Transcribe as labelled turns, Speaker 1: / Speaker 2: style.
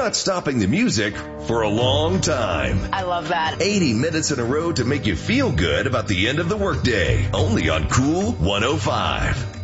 Speaker 1: not stopping the music for a long time.
Speaker 2: I love that.
Speaker 1: 80 minutes in a row to make you feel good about the end of the workday. Only on Cool 105.